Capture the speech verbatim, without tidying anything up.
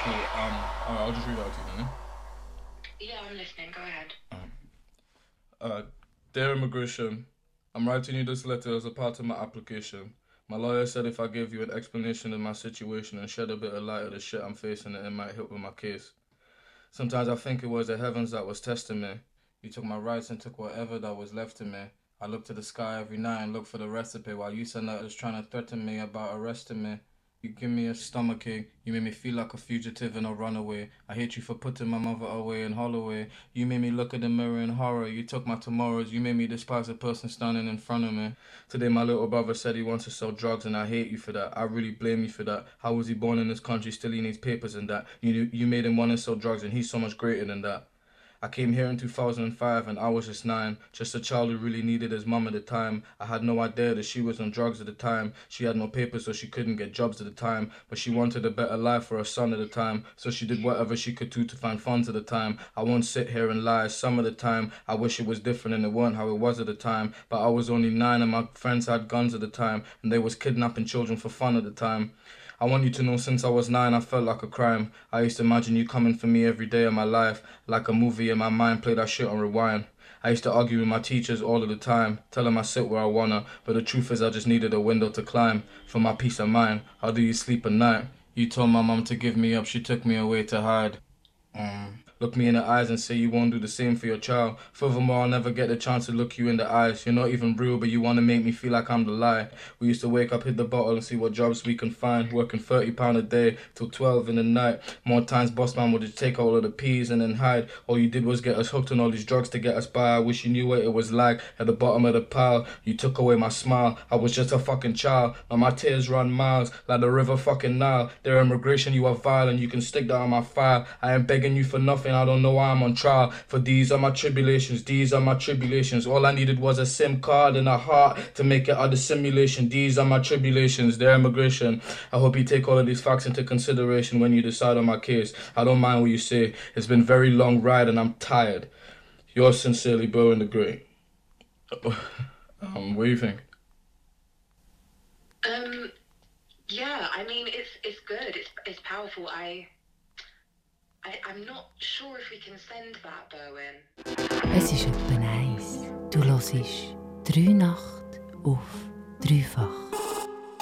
Cool. Um, alright, I'll just read it out to you then. Yeah, I'm listening. Go ahead. Eh? Uh, Dear Immigration, I'm writing you this letter as a part of my application. My lawyer said if I gave you an explanation of my situation and shed a bit of light of the shit I'm facing, that it might help with my case. Sometimes I think it was the heavens that was testing me. You took my rights and took whatever that was left of me. I look to the sky every night and look for the recipe while you send letters trying to threaten me about arresting me. You give me a stomachache. You made me feel like a fugitive and a runaway. I hate you for putting my mother away in Holloway. You made me look at the mirror in horror. You took my tomorrows. You made me despise the person standing in front of me. Today my little brother said he wants to sell drugs and I hate you for that. I really blame you for that. How was he born in this country? Still he needs papers and that. You you made him want to sell drugs and he's so much greater than that. I came here in two thousand five and I was just nine, just a child who really needed his mum at the time. I had no idea that she was on drugs at the time. She had no papers so she couldn't get jobs at the time, but she wanted a better life for her son at the time, so she did whatever she could do to find funds at the time. I won't sit here and lie, some of the time I wish it was different and it weren't how it was at the time, but I was only nine and my friends had guns at the time, and they was kidnapping children for fun at the time. I want you to know since I was nine I felt like a crime. I used to imagine you coming for me every day of my life. Like a movie in my mind, play that shit on rewind. I used to argue with my teachers all of the time, tell them I sit where I wanna, but the truth is I just needed a window to climb. For my peace of mind, how do you sleep at night? You told my mom to give me up, she took me away to hide. Um... Look me in the eyes and say you won't do the same for your child. Furthermore, I'll never get the chance to look you in the eyes. You're not even real, but you want to make me feel like I'm the lie. We used to wake up, hit the bottle and see what jobs we can find. Working thirty pounds a day till twelve in the night. More times boss man would just take all of the peas and then hide. All you did was get us hooked on all these drugs to get us by. I wish you knew what it was like at the bottom of the pile. You took away my smile. I was just a fucking child. Now my tears run miles like the river fucking Nile. Their immigration, you are vile and you can stick that on my file. I ain't begging you for nothing. I don't know why I'm on trial. For these are my tribulations, these are my tribulations. All I needed was a SIM card and a heart to make it out of simulation. These are my tribulations, their immigration. I hope you take all of these facts into consideration when you decide on my case. I don't mind what you say. It's been a very long ride and I'm tired. Yours sincerely, Bowen the Great. um, what do you think? Um, yeah, I mean, it's it's good. It's it's powerful. I... I, I'm not sure if we can send that, Bowen. Es ist etwa eins. Du hörst drei Nacht auf dreifach.